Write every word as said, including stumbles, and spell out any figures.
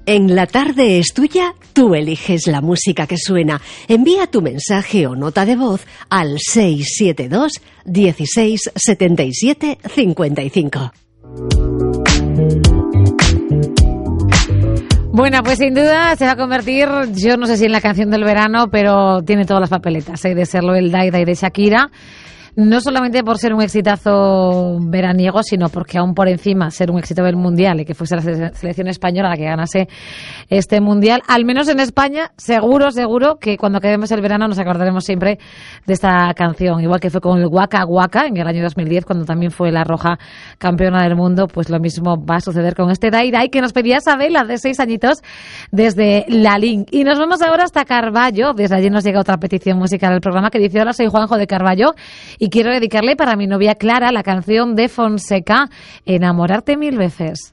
En La Tarde es Tuya, tú eliges la música que suena. Envía tu mensaje o nota de voz al seis siete dos, dieciséis, setenta y siete, cincuenta y cinco. Bueno, pues sin duda se va a convertir, yo no sé si en la canción del verano, pero tiene todas las papeletas, ¿eh? De serlo el Dai Dai de Shakira. No solamente por ser un exitazo veraniego, sino porque aún por encima ser un éxito del mundial y que fuese la selección española la que ganase este mundial, al menos en España, seguro, seguro que cuando acabemos el verano nos acordaremos siempre de esta canción. Igual que fue con el Waka Waka en el año dos mil diez, cuando también fue la Roja campeona del mundo, pues lo mismo va a suceder con este Dai Dai que nos pedía Sabela de seis añitos desde Lalín. Y nos vamos ahora hasta Carballo. Desde allí nos llega otra petición musical al programa que dice: hola, soy Juanjo de Carballo y quiero dedicarle para mi novia Clara la canción de Fonseca, Enamorarte mil veces.